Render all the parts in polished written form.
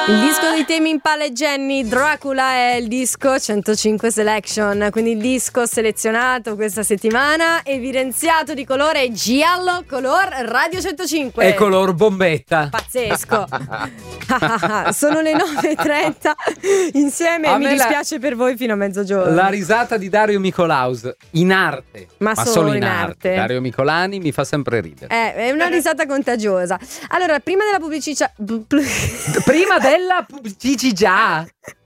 Il disco di Tame Impala e Jenny, Dracula, è il disco 105 Selection, quindi il disco selezionato questa settimana, evidenziato di colore giallo, color Radio 105 e color bombetta. Pazzesco. Sono le 9:30 insieme, mi dispiace per voi fino a mezzogiorno. La risata di Dario Micolaus in arte, ma solo in arte. Dario Micolani mi fa sempre ridere. È una risata contagiosa. Allora, prima della pubblicità prima della pubblicità.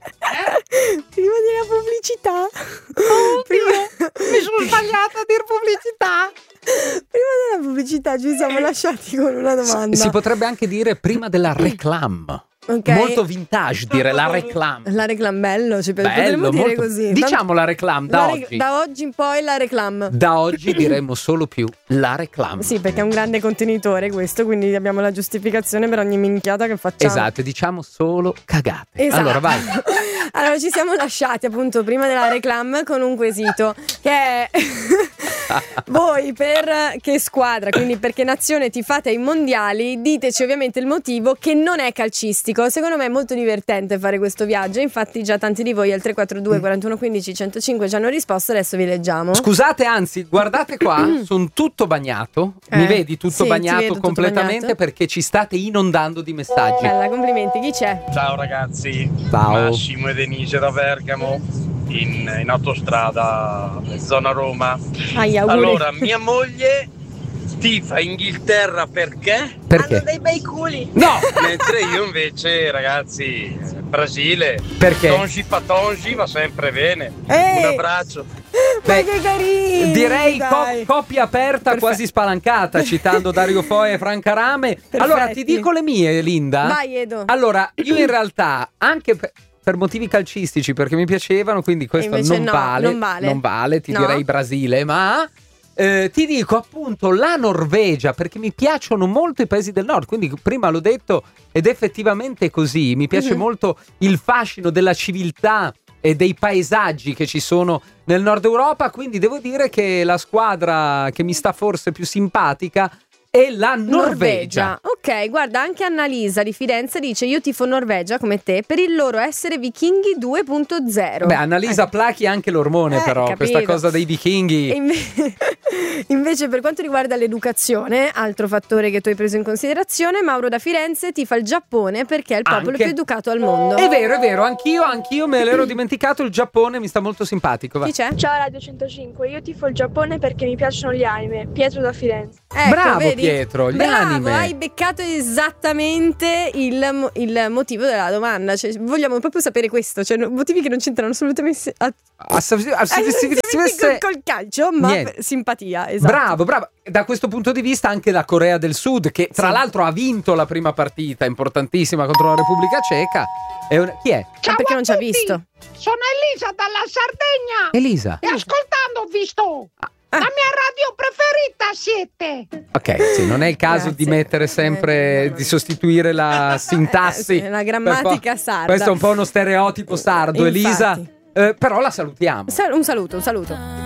Prima della pubblicità. Mi sono sbagliata a dire pubblicità. Prima della pubblicità ci siamo lasciati con una domanda. Si potrebbe anche dire prima della reclame. Okay. Molto vintage dire la reclame. La reclame, bello, potremmo dire così. Diciamo la reclame da oggi. Da oggi in poi la reclame. Da oggi diremo solo più la reclame. Sì, perché è un grande contenitore questo, quindi abbiamo la giustificazione per ogni minchiata che facciamo. Esatto, diciamo solo cagate. Esatto. Allora vai. Allora ci siamo lasciati appunto prima della reclame con un quesito che è voi per che squadra, quindi per che nazione tifate ai mondiali? Diteci ovviamente il motivo, che non è calcistico. Secondo me è molto divertente fare questo viaggio, infatti già tanti di voi al 342 41 15 105 ci hanno risposto, adesso vi leggiamo. Scusate, anzi guardate qua, sono tutto bagnato, mi vedi tutto bagnato completamente tutto bagnato. Perché ci state inondando di messaggi. Bella, complimenti, chi c'è? Ciao ragazzi. Ciao. Massimo e Denise da Bergamo in autostrada zona Roma. Allora, mia moglie tifa Inghilterra perché? Perché? Hanno dei bei culi. No! Mentre io invece, ragazzi, Brasile. Perché? Tongi patongi va sempre bene. Un abbraccio. Beh, che carino! Direi coppia aperta. Perfetto. Quasi spalancata, citando Dario Foe e Franca Rame. Perfetti. Allora ti dico le mie, Linda. Vai, Edo. Allora, io in realtà anche per motivi calcistici, perché mi piacevano, quindi questo non vale, ti direi Brasile, ma ti dico appunto la Norvegia, perché mi piacciono molto i paesi del nord, quindi prima l'ho detto ed effettivamente è così, mi piace molto il fascino della civiltà e dei paesaggi che ci sono nel nord Europa, quindi devo dire che la squadra che mi sta forse più simpatica è la Norvegia. Ok, guarda, anche Annalisa di Firenze dice: io tifo Norvegia come te per il loro essere vichinghi 2.0. Beh, Annalisa plachi anche l'ormone, però capito. Questa cosa dei vichinghi. Invece per quanto riguarda l'educazione, altro fattore che tu hai preso in considerazione, Mauro da Firenze tifa il Giappone perché è il popolo più educato al mondo. È vero, anch'io me l'ero dimenticato, il Giappone mi sta molto simpatico. Va. Chi c'è? Ciao Radio 105, io tifo il Giappone perché mi piacciono gli anime. Pietro da Firenze. Ecco, bravo, vedi? Pietro, gli anime. Hai beccato esattamente il motivo della domanda. Cioè, vogliamo proprio sapere questo, cioè motivi che non c'entrano assolutamente col calcio, ma simpatia. Esatto. Bravo. Da questo punto di vista anche la Corea del Sud, che tra l'altro ha vinto la prima partita importantissima contro la Repubblica Ceca. Chi è? Ciao, perché non ci ha visto? Sono Elisa dalla Sardegna. Elisa. E ascoltando ho visto la mia radio preferita siete. Ok, sì, non è il caso di mettere sempre, di sostituire la sintassi. La grammatica sarda. Questo è un po' uno stereotipo sardo. Infatti. Elisa, però la salutiamo. Un saluto.